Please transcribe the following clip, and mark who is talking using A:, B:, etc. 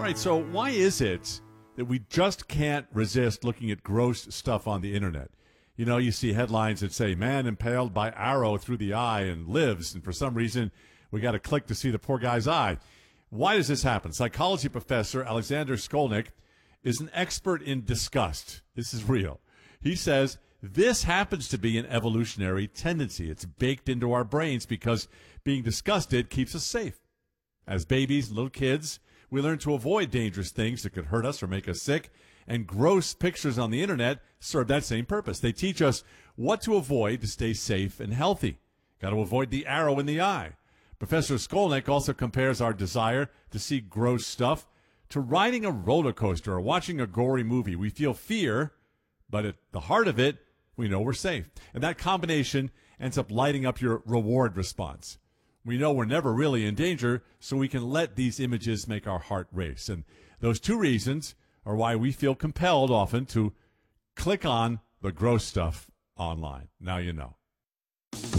A: All right, so why is it that we just can't resist looking at gross stuff on the internet? You know, you see headlines that say, man impaled by arrow through the eye and lives, and for some reason we got to click to see the poor guy's eye. Why does this happen? Psychology professor Alexander Skolnick is an expert in disgust. This is real. He says this happens to be an evolutionary tendency. It's baked into our brains because being disgusted keeps us safe. As babies and little kids, we learn to avoid dangerous things that could hurt us or make us sick, and gross pictures on the internet serve that same purpose. They teach us what to avoid to stay safe and healthy. Got to avoid the arrow in the eye. Professor Skolnick also compares our desire to see gross stuff to riding a roller coaster or watching a gory movie. We feel fear, but at the heart of it, we know we're safe. And that combination ends up lighting up your reward response. We know we're never really in danger, so we can let these images make our heart race. And those two reasons are why we feel compelled often to click on the gross stuff online. Now you know.